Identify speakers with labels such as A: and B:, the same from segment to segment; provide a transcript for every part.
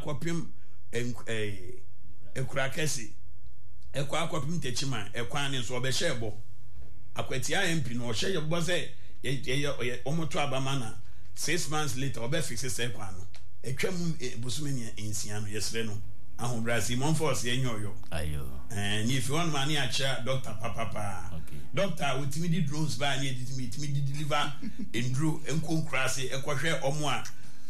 A: akopim ekura kesi ekwa akopim techima ekwa ne so obehye akwatia MP no ohye yebo se ye omoto abama na 6 months later obe fix se kwa no etwam busumeni ensia no yesre no ahun Brazil mon force enyoyo
B: ayo
A: and if you want money acha doctor papa
B: okay
A: doctor ultimate drones ba na ultimate deliver endro enkonkrase ekohwe omo a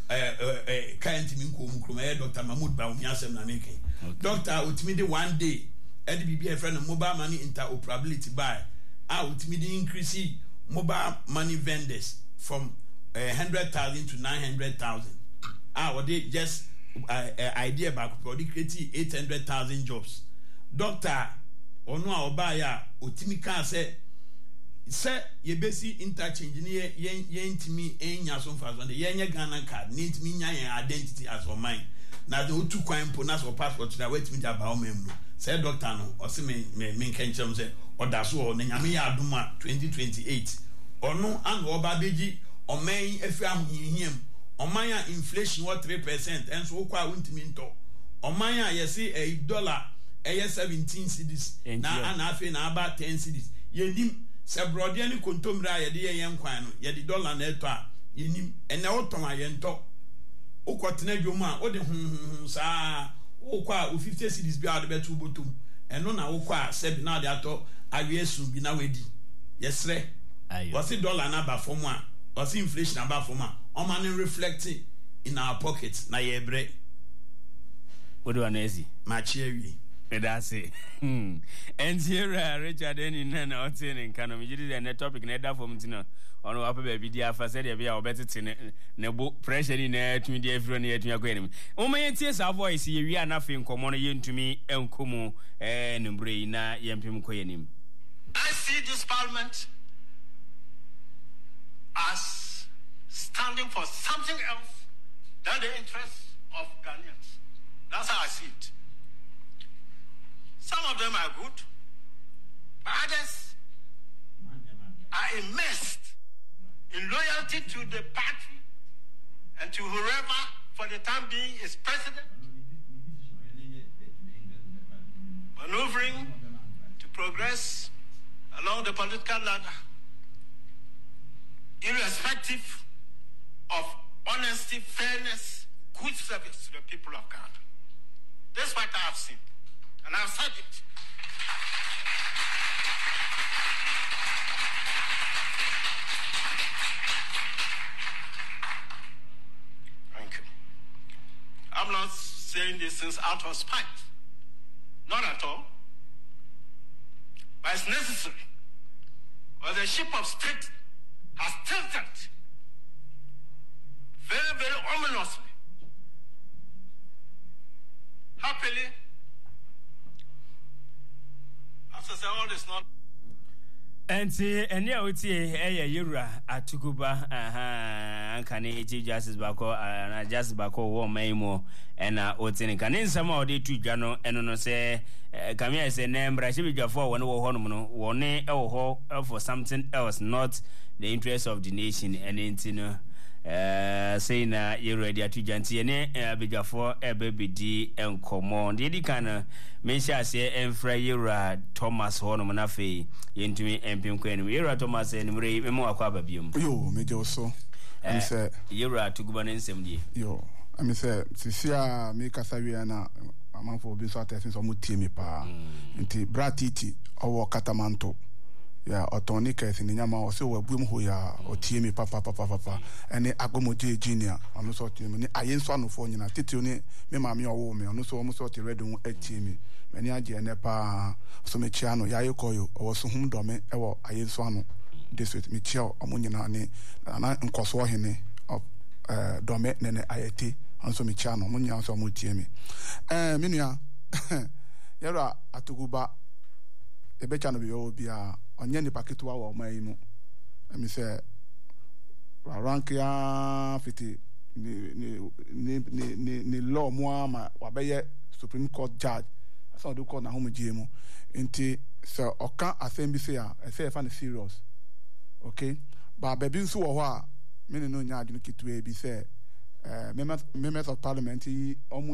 A: can't mean Dr. Mahmoud Baumiasem Naneke. Doctor ultimately one day be a friend of mobile money interoperability by ultimately increase mobile money vendors from 100,000 to 900,000. They just idea about creating 800,000 jobs. Doctor Ono Obaya Utimika said ye basi interchange ni ye ntimi enya so fa so ye nya Ghana card ni ntimi nya ye identity as for mine na the otu kwan po na so passport na wetimi ja ba o mem no say doctor no o se me nkenchem say oda so na nyame ya adoma 2028 ono an oba beji o man afi ahihiem o man ya inflation what 3% enso kwa ntimi nto o man ya ye say $1 17 cedis na afi na aba 10 cedis ye nim se brode ni kontomra ye de ye nkwan no ye de dollar na eto a ye nim ene oton aye nto ukotena dwom a o de saa ukwa 50 cedis bi a de betu botum eno na ukwa sebi na de ato ayesu bi na wedi yesre wasi dollar na ba form a wasi inflation na ba form a o ma ne reflecting in our pockets na ye bre
B: what do anezi
A: machi awi
B: that's it. And here Richard in na otin in Kano mi jidi the topic na da for mtino ono apa baby dia fa said e bia obetete ne bo pressure ni na tumi dia free na yetumi akoyenim o ma yentie sa voice ye wi ana fe nkomo no yentumi enkomu numbre na yempem koyenim.
C: I see this parliament as standing for something else than the interests of Ghanaians. That's how I see it. Some of them are good, but others are immersed in loyalty to the party and to whoever for the time being is president, maneuvering to progress along the political ladder, irrespective of honesty, fairness, good service to the people of Ghana. That's what I have seen. And I've said it. Thank you. I'm not saying these things out of spite. Not at all. But it's necessary. Because the ship of state has tilted very, very ominously. Happily, all is not.
B: And see, and yeah, we see Yura Atukuba, Ankane, Justice Bako, and Justice Bako, War Maimo, and Otin. Can in some of the two Jano, and no say, Camilla say, name, Brashivija for one or one or for something else, not the interest of the nation, and in saying you ready to janti ene abijafo ebebidi enkomo ndi kana mention say enfra Yura Thomas hono na fe yentumi empim kwenu Yura Thomas enmure memo akwa babiom
D: yo meje so am say
B: Yura tuguba nsem die
D: yo am say sisia me kasa wi na amanfo bi so atese so mutie mi pa nti bratiti owo katamanto ya otonika esi nyama o se wabuem ho ya otie mi papa ene agomoje junior ono so tie mi ni ayenso anofo nyina tete ni me ma me owo me ono so omo so tie redo atie mi mani age ene pa so me chia no ya yekoyo o so hum dome e wo ayenso ano deswet me chia omo nyina ne na nkoso hene dome ne ayeti ono so me chia no omo nya so omo tie mi me nua yara atuguba ebecha no bi yo bia onye ni paketu wa mai mu emi se rank ya fiti ni law mu ama wabeye Supreme Court judge asa do call na home mu nti se oka assembly say a say fa na serious okay ba baby nso wo ho a me no nya adwene kitu e bi se members of parliament